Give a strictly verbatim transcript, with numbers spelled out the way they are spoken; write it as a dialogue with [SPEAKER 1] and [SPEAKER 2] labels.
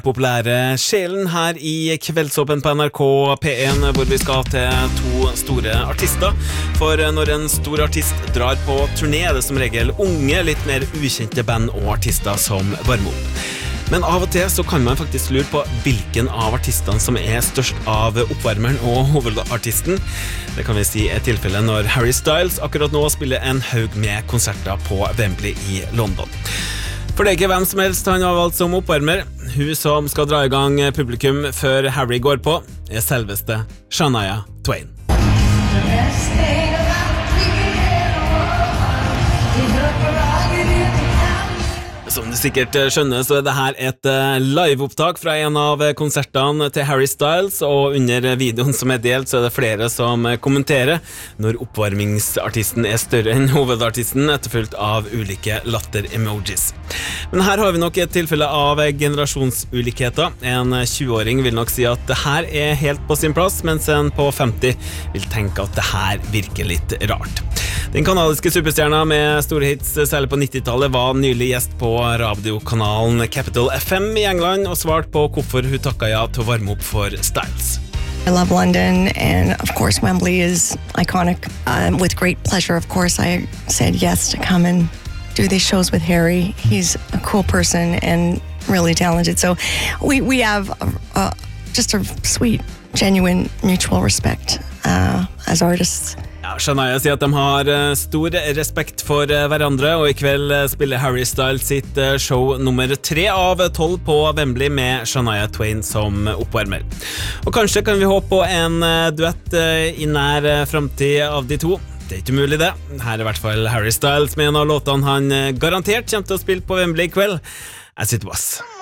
[SPEAKER 1] Populære sjelen her i Kveldsåpen på N R K P en, hvor vi skal til to store artister. For når en stor artist drar på turné, er det som regel unge, litt mer ukjente band og artister som varmer opp. Men av og til så kan man faktisk lure på hvilken av artistene som er størst av oppvarmeren og hovedartisten. Det kan vi si er tilfellet når Harry Styles akkurat nå spiller en haug med konserter på Wembley i London. For det er ikke hvem som helst han har valgt som oppvarmer. Hun som skal dra i gang publikum før Harry går på, er selveste Shania Twain. Som du sikkert skjønner, så er det her et liveopptak fra en av konsertene til Harry Styles, og under videoen som er delt så er det flere som kommenterer når oppvarmingsartisten er større enn hovedartisten, etterfulgt av ulike latter-emojis. Men her har vi nok et tilfelle av generasjonsulikheter. En tjue-åring vil nok si at det her er helt på sin plass, mens en på femti vil tenke at det her virker litt rart. Den kanadiske superstjerna med store hits, særlig på nittitallet, var nylig gjest på radiokanalen Capital F M i England og svarte på hvorfor hun takket ja til å varme opp for Styles.
[SPEAKER 2] I love London, and of course Wembley is iconic. Um, with great pleasure, of course, I said yes to come and do these shows with Harry. He's a cool person and really talented. So we, we have a, a, just a sweet, genuine mutual respect uh, as artists.
[SPEAKER 1] Ja, Shania sier at de har stor respekt for hverandre, og i kveld spiller Harry Styles sitt show nummer tre av tolv på Wembley med Shania Twain som oppvarmer. Og kanskje kan vi håpe på en duett i nær fremtid av de to. Det er ikke mulig det. Her er i hvert fall Harry Styles med en av låtene han garantert kommer til å spille på Wembley i kveld. As It Was.